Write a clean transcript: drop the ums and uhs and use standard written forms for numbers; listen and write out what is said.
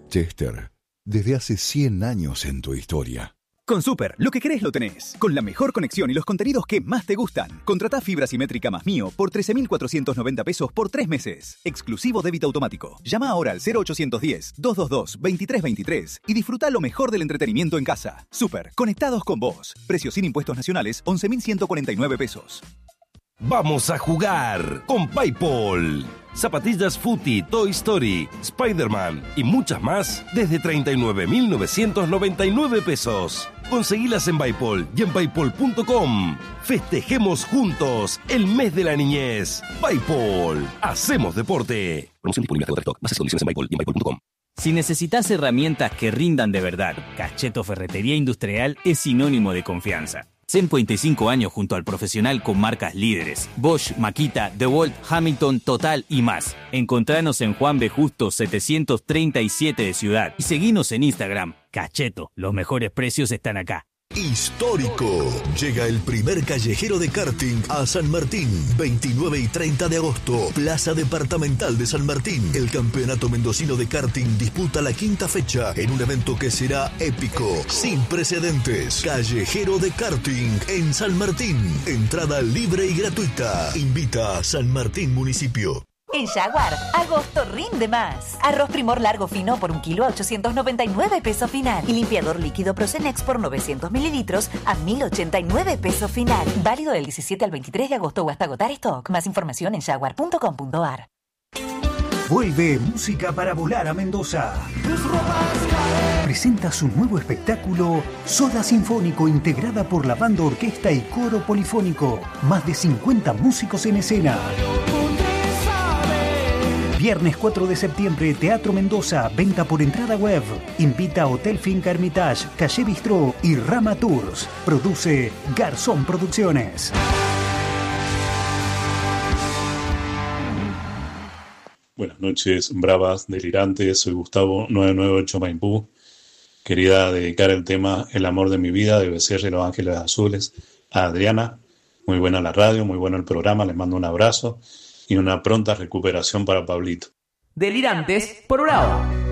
Chester, desde hace 100 años en tu historia. Con Super, lo que querés lo tenés. Con la mejor conexión y los contenidos que más te gustan. Contratá fibra simétrica más Mío por 13.490 pesos por 3 meses. Exclusivo débito automático. Llama ahora al 0810-222-2323 y disfruta lo mejor del entretenimiento en casa. Super, conectados con vos. Precio sin impuestos nacionales, 11.149 pesos. Vamos a jugar con PayPal. Zapatillas Footy, Toy Story, Spider-Man y muchas más desde 39.999 pesos. Conseguilas en PayPal y en paypal.com. Festejemos juntos el mes de la niñez. PayPal. Hacemos deporte. Promoción disponible hasta TikTok. Bases y condiciones en PayPal y en paypal.com. Si necesitas herramientas que rindan de verdad, Cacheto Ferretería Industrial es sinónimo de confianza. 125 años junto al profesional con marcas líderes. Bosch, Makita, DeWalt, Hamilton, Total y más. Encontranos en Juan B. Justo 737 de Ciudad. Y seguinos en Instagram. Cacheto, los mejores precios están acá. Histórico. Llega el primer callejero de karting a San Martín. 29 y 30 de agosto. Plaza Departamental de San Martín. El campeonato mendocino de karting disputa la 5ª fecha en un evento que será épico, sin precedentes. Callejero de karting en San Martín. Entrada libre y gratuita. Invita a San Martín Municipio. En Jaguar, agosto rinde más. Arroz Primor largo fino por 1 kilo a 899 pesos final. Y limpiador líquido Procenex por 900 mililitros a 1.089 pesos final. Válido del 17 al 23 de agosto o hasta agotar stock. Más información en jaguar.com.ar. Vuelve Música para Volar a Mendoza. Presenta su nuevo espectáculo Soda Sinfónico, integrada por la banda, orquesta y coro polifónico. Más de 50 músicos en escena. Viernes 4 de septiembre, Teatro Mendoza, venta por entrada web. Invita a Hotel Finca Hermitage, Calle Bistró y Rama Tours. Produce Garzón Producciones. Buenas noches, bravas, delirantes. Soy Gustavo 998 Maipú. Quería dedicar el tema El amor de mi vida de Becerra y los Ángeles Azules a Adriana. Muy buena la radio, muy bueno el programa. Les mando un abrazo y una pronta recuperación para Pablito. Delirantes por Brava.